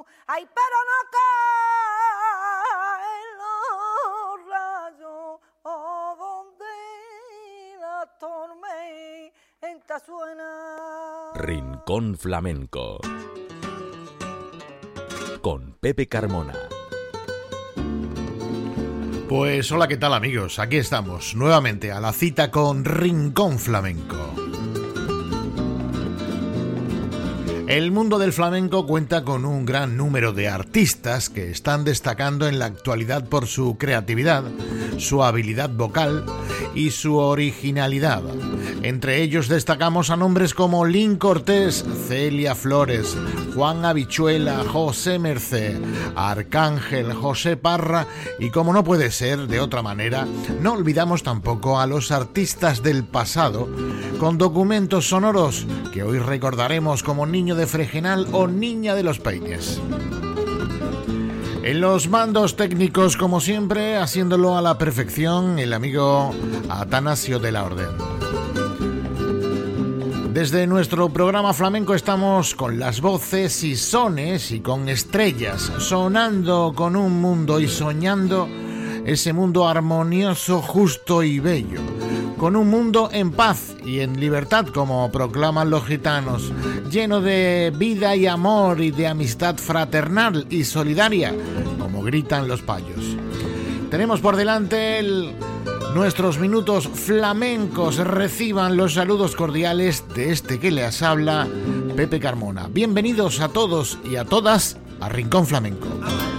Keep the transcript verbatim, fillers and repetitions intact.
ay, pero no caen los rayos, oh, donde la tormenta suena. Rincón Flamenco con Pepe Carmona. Pues hola, ¿qué tal amigos? Aquí estamos nuevamente a la cita con Rincón Flamenco. El mundo del flamenco cuenta con un gran número de artistas que están destacando en la actualidad por su creatividad, su habilidad vocal y su originalidad. Entre ellos destacamos a nombres como Lin Cortés, Celia Flores, Juan Habichuela, José Mercé, Arcángel, José Parra y, como no puede ser de otra manera, no olvidamos tampoco a los artistas del pasado con documentos sonoros que hoy recordaremos como Niño de Fregenal o Niña de los Peines. En los mandos técnicos, como siempre, haciéndolo a la perfección, el amigo Atanasio de la Orden. Desde nuestro programa flamenco estamos con las voces y sones y con estrellas, sonando con un mundo y soñando ese mundo armonioso, justo y bello, con un mundo en paz y en libertad, como proclaman los gitanos, lleno de vida y amor y de amistad fraternal y solidaria, como gritan los payos. Tenemos por delante el... nuestros minutos flamencos. Reciban los saludos cordiales de este que les habla, Pepe Carmona. Bienvenidos a todos y a todas a Rincón Flamenco.